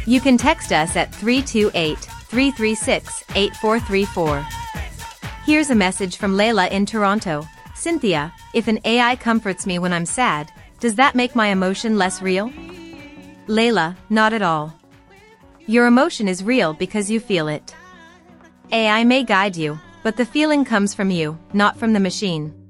You can text us at 328-336-8434. Here's a message from Layla in Toronto. Cynthia, if an AI comforts me when I'm sad, does that make my emotion less real? Layla, not at all. Your emotion is real because you feel it. AI may guide you, but the feeling comes from you, not from the machine.